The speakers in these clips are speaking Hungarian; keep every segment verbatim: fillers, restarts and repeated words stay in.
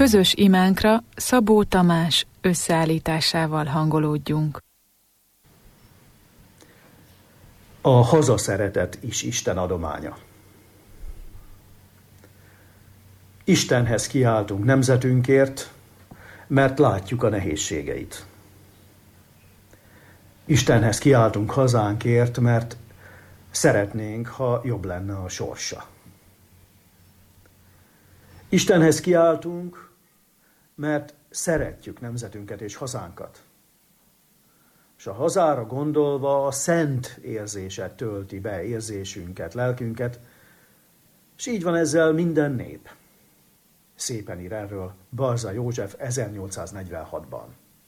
Közös imánkra Szabó Tamás összeállításával hangolódjunk. A hazaszeretet is Isten adománya. Istenhez kiáltunk nemzetünkért, mert látjuk a nehézségeit. Istenhez kiáltunk hazánkért, mert szeretnénk, ha jobb lenne a sorsa. Istenhez kiáltunk, mert szeretjük nemzetünket és hazánkat. És a hazára gondolva a szent érzése tölti be érzésünket, lelkünket, és így van ezzel minden nép. Szépen ír erről Balza József ezernyolcszáznegyvenhatban.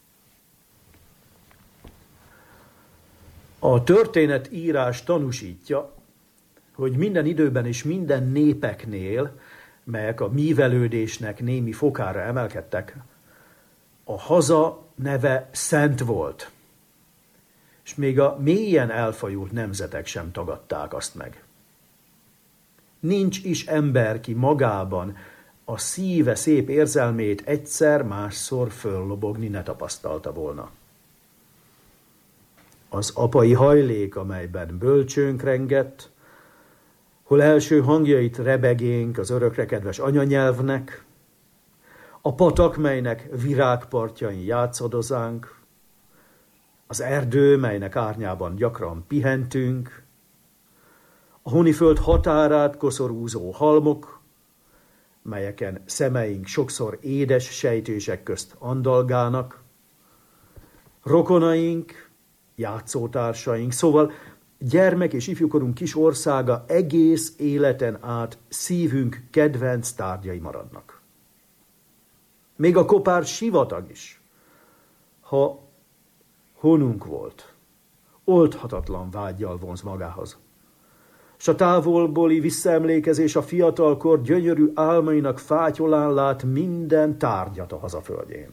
A történetírás tanúsítja, hogy minden időben és minden népeknél, melyek a mívelődésnek némi fokára emelkedtek, a haza neve szent volt, és még a mélyen elfajult nemzetek sem tagadták azt meg. Nincs is ember, ki magában a szíve szép érzelmét egyszer-másszor föllobogni ne tapasztalta volna. Az apai hajlék, amelyben bölcsőnk rengett, hol első hangjait rebegénk az örökre kedves anyanyelvnek, a patak, melynek virágpartjain játszadozánk, az erdő, melynek árnyában gyakran pihentünk, a honiföld határát koszorúzó halmok, melyeken szemeink sokszor édes sejtések közt andalgálnak, rokonaink, játszótársaink, szóval gyermek és ifjúkorunk kis országa egész életen át szívünk kedvenc tárgyai maradnak. Még a kopár sivatag is, ha honunk volt, oldhatatlan vággyal vonz magához. S a távolbóli visszaemlékezés a fiatalkor gyönyörű álmainak fátyolán lát minden tárgyat a hazaföldjén.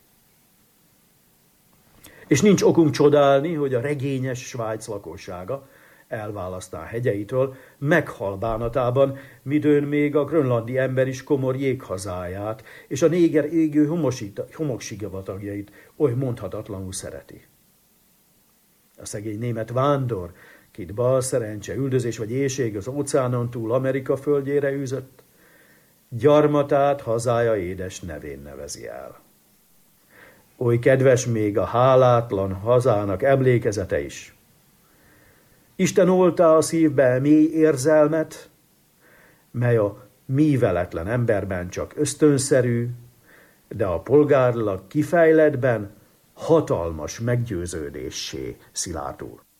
És nincs okunk csodálni, hogy a regényes Svájc lakossága elválasztán hegyeitől meghal bánatában, midőn még a grönlandi ember is komor jéghazáját és a néger égő homoksivatagait oly mondhatatlanul szereti. A szegény német vándor, kit bal szerencse, üldözés vagy éhség az óceánon túl Amerika földjére űzött, gyarmatát hazája édes nevén nevezi el. Oly kedves még a hálátlan hazának emlékezete is. Isten oltá a szívbe mély érzelmet, mely a míveletlen emberben csak ösztönszerű, de a polgárlag kifejlettben hatalmas meggyőződéssé szilárdul.